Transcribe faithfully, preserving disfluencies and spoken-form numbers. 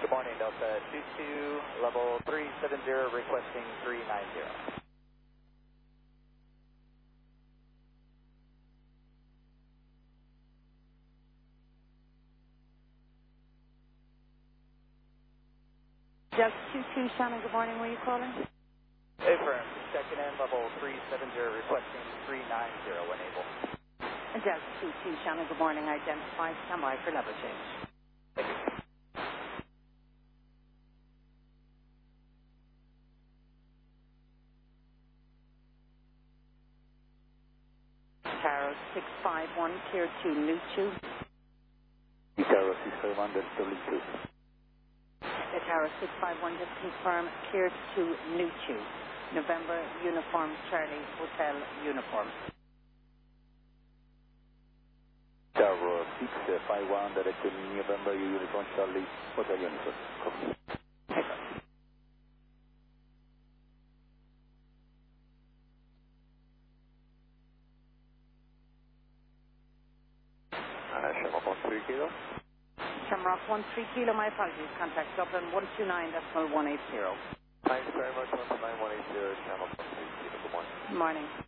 Good morning, Delta two two, level three seven zero, requesting three nine zero. Delta two two, Shannon, good morning. Were you calling? Hey, firm. Checking in, level three seven zero, requesting three nine zero when able. Delta two two, Shannon, good morning. Identify, stand by for level change. Thank you. Taro six five one, clear to Nuchu. Taro six five one, that's W two. Taro six five one, just confirm, clear to Nuchu. November, uniform, Charlie, hotel, uniform. Taro six five one, direct to November, uniform, Charlie, hotel, uniform. Copy. Uh, Shamrock one three kilo. Shamrock one three kilo, my apologies. Contact Dublin one two nine decimal one eight zero. Thanks very much, one two nine one eight zero, Shamrock one three kilo. Good morning. Good morning.